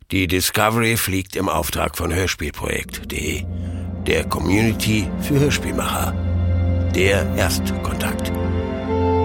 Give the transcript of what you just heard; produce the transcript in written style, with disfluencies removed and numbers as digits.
Die Discovery fliegt im Auftrag von Hörspielprojekt.de, der Community für Hörspielmacher. Der Erstkontakt.